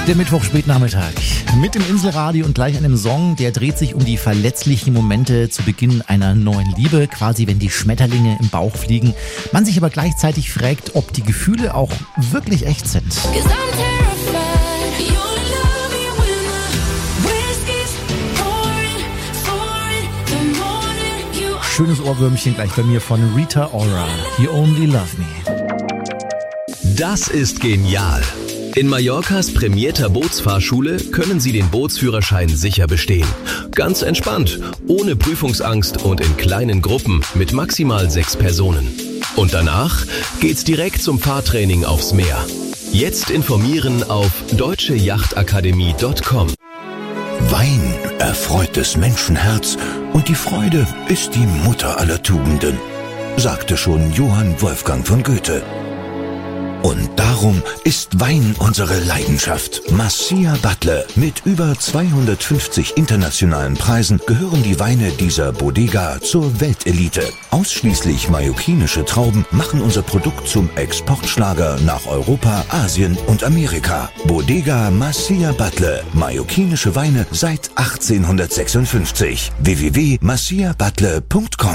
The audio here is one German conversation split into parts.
Der Mittwoch-Spätnachmittag mit dem Inselradio und gleich einem Song, der dreht sich um die verletzlichen Momente zu Beginn einer neuen Liebe, quasi wenn die Schmetterlinge im Bauch fliegen. Man sich aber gleichzeitig fragt, ob die Gefühle auch wirklich echt sind. Schönes Ohrwürmchen gleich bei mir von Rita Ora. You Only Love Me. Das ist genial. In Mallorcas prämierter Bootsfahrschule können Sie den Bootsführerschein sicher bestehen. Ganz entspannt, ohne Prüfungsangst und in kleinen Gruppen mit maximal 6 Personen. Und danach geht's direkt zum Fahrtraining aufs Meer. Jetzt informieren auf deutschejachtakademie.com. Wein erfreut des Menschenherz und die Freude ist die Mutter aller Tugenden, sagte schon Johann Wolfgang von Goethe. Und darum ist Wein unsere Leidenschaft. Masia Butler. Mit über 250 internationalen Preisen gehören die Weine dieser Bodega zur Weltelite. Ausschließlich mallorquinische Trauben machen unser Produkt zum Exportschlager nach Europa, Asien und Amerika. Bodega Masia Butler. Mallorquinische Weine seit 1856. www.masiabutler.com.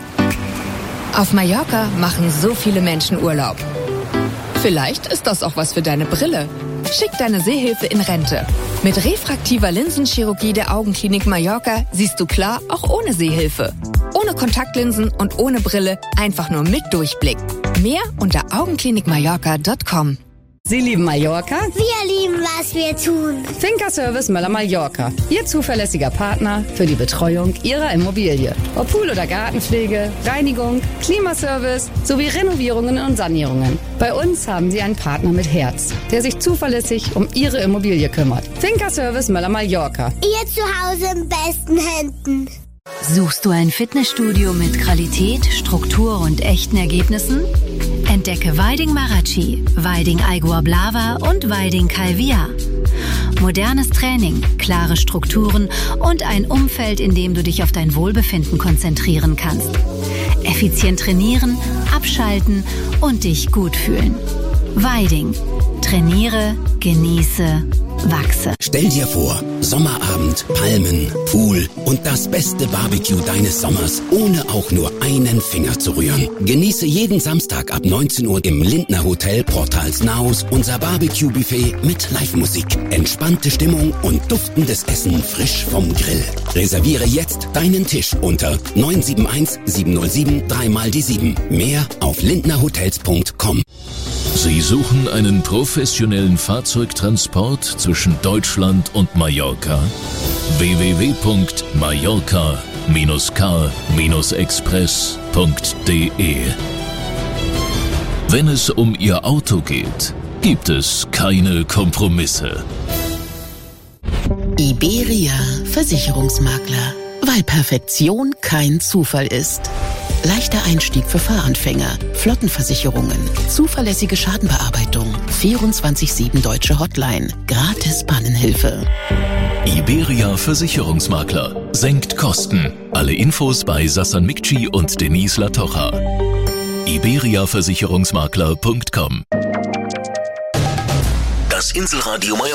Auf Mallorca machen so viele Menschen Urlaub. Vielleicht ist das auch was für deine Brille. Schick deine Sehhilfe in Rente. Mit refraktiver Linsenchirurgie der Augenklinik Mallorca siehst du klar, auch ohne Sehhilfe. Ohne Kontaktlinsen und ohne Brille, einfach nur mit Durchblick. Mehr unter augenklinikmallorca.com. Sie lieben Mallorca? Wir lieben, was wir tun. Finca Service Möller Mallorca. Ihr zuverlässiger Partner für die Betreuung Ihrer Immobilie. Ob Pool- oder Gartenpflege, Reinigung, Klimaservice sowie Renovierungen und Sanierungen. Bei uns haben Sie einen Partner mit Herz, der sich zuverlässig um Ihre Immobilie kümmert. Finca Service Möller Mallorca. Ihr Zuhause in besten Händen. Suchst du ein Fitnessstudio mit Qualität, Struktur und echten Ergebnissen? Entdecke Weiding Marachi, Weiding Aigua Blava und Weiding Calvia. Modernes Training, klare Strukturen und ein Umfeld, in dem du dich auf dein Wohlbefinden konzentrieren kannst. Effizient trainieren, abschalten und dich gut fühlen. Weiding. Trainiere, genieße, wachse. Stell dir vor, Sommerabend, Palmen, Pool und das beste Barbecue deines Sommers, ohne auch nur einen Finger zu rühren. Genieße jeden Samstag ab 19 Uhr im Lindner Hotel Portals Naus unser Barbecue-Buffet mit Live-Musik, entspannte Stimmung und duftendes Essen frisch vom Grill. Reserviere jetzt deinen Tisch unter 971 707 3x7. Mehr auf lindnerhotels.com. Sie suchen einen professionellen Fahrzeugtransport zwischen Deutschland und Mallorca? www.mallorca-car-express.de. Wenn es um Ihr Auto geht, gibt es keine Kompromisse. Iberia Versicherungsmakler, weil Perfektion kein Zufall ist. Leichter Einstieg für Fahranfänger, Flottenversicherungen, zuverlässige Schadenbearbeitung, 24/7 deutsche Hotline, gratis Pannenhilfe. Iberia Versicherungsmakler senkt Kosten. Alle Infos bei Sassan Mikci und Denise Latocha. iberiaversicherungsmakler.com. Das Inselradio Mallorca.